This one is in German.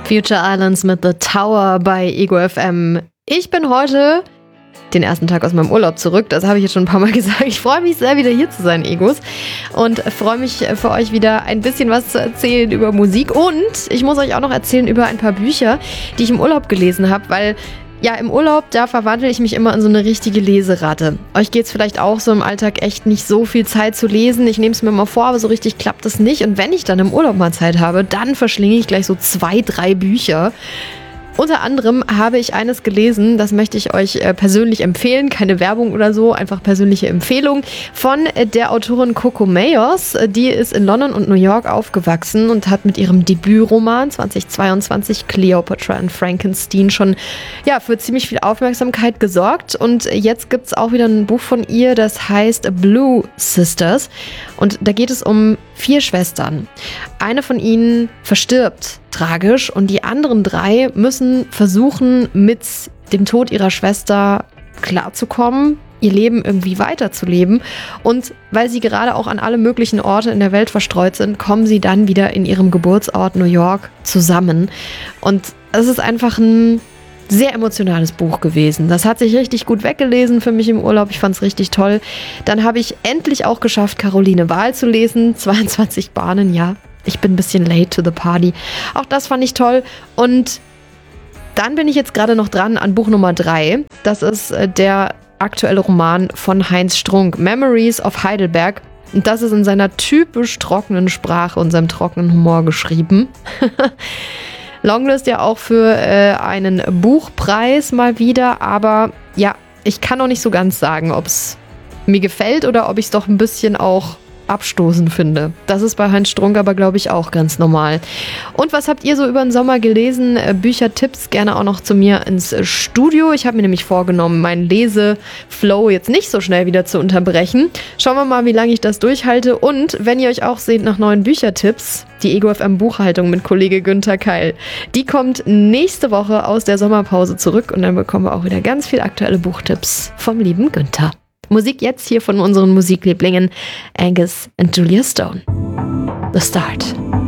Future Islands mit The Tower bei Ego FM. Ich bin heute den ersten Tag aus meinem Urlaub zurück. Das habe ich jetzt schon ein paar Mal gesagt. Ich freue mich sehr, wieder hier zu sein, Egos. Und freue mich für euch wieder ein bisschen was zu erzählen über Musik. Und ich muss euch auch noch erzählen über ein paar Bücher, die ich im Urlaub gelesen habe, weil ja, im Urlaub, da verwandle ich mich immer in so eine richtige Leseratte. Euch geht's vielleicht auch so im Alltag echt nicht so viel Zeit zu lesen. Ich nehme es mir mal vor, aber so richtig klappt das nicht. Und wenn ich dann im Urlaub mal Zeit habe, dann verschlinge ich gleich so 2, 3 Bücher. Unter anderem habe ich eines gelesen, das möchte ich euch persönlich empfehlen, keine Werbung oder so, einfach persönliche Empfehlung, von der Autorin Coco Mayors. Die ist in London und New York aufgewachsen und hat mit ihrem Debütroman 2022 Cleopatra and Frankenstein schon für ziemlich viel Aufmerksamkeit gesorgt. Und jetzt gibt es auch wieder ein Buch von ihr, das heißt Blue Sisters. Und da geht es um 4 Schwestern. Eine von ihnen verstirbt tragisch und die anderen 3 müssen versuchen, mit dem Tod ihrer Schwester klarzukommen, ihr Leben irgendwie weiterzuleben. Und weil sie gerade auch an alle möglichen Orte in der Welt verstreut sind, kommen sie dann wieder in ihrem Geburtsort New York zusammen. Und es ist einfach ein sehr emotionales Buch gewesen. Das hat sich richtig gut weggelesen für mich im Urlaub. Ich fand es richtig toll. Dann habe ich endlich auch geschafft, Caroline Wahl zu lesen. 22 Bahnen, ja. Ich bin ein bisschen late to the party. Auch das fand ich toll. Und dann bin ich jetzt gerade noch dran an Buch Nummer 3. Das ist der aktuelle Roman von Heinz Strunk, Memories of Heidelberg. Und das ist in seiner typisch trockenen Sprache und seinem trockenen Humor geschrieben. Longlist ja auch für einen Buchpreis mal wieder. Aber ja, ich kann noch nicht so ganz sagen, ob es mir gefällt oder ob ich es doch ein bisschen auch abstoßend finde. Das ist bei Heinz Strunk aber, glaube ich, auch ganz normal. Und was habt ihr so über den Sommer gelesen? Büchertipps gerne auch noch zu mir ins Studio. Ich habe mir nämlich vorgenommen, meinen Leseflow jetzt nicht so schnell wieder zu unterbrechen. Schauen wir mal, wie lange ich das durchhalte. Und wenn ihr euch auch seht nach neuen Büchertipps, die Ego FM Buchhaltung mit Kollege Günther Keil, die kommt nächste Woche aus der Sommerpause zurück und dann bekommen wir auch wieder ganz viel aktuelle Buchtipps vom lieben Günther. Musik jetzt hier von unseren Musiklieblingen Angus und Julia Stone. The Start.